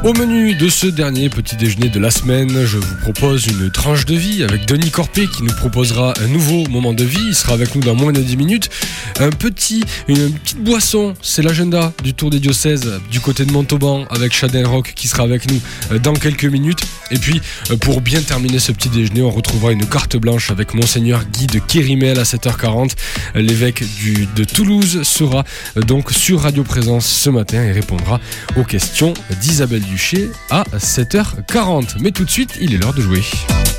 Au menu de ce dernier petit déjeuner de la semaine, je vous propose une tranche de vie avec Denis Corpé qui nous proposera un nouveau moment de vie. Il sera avec nous dans moins de 10 minutes. Une petite boisson, c'est l'agenda du Tour des Diocèses du côté de Montauban avec Shadel Rock qui sera avec nous dans quelques minutes. Et puis pour bien terminer ce petit déjeuner, on retrouvera une carte blanche avec Monseigneur Guy de Kérimel à 7h40. L'évêque de Toulouse sera donc sur Radio Présence ce matin et répondra aux questions d'Isabelle Duché à 7h40. Mais tout de suite, il est l'heure de jouer.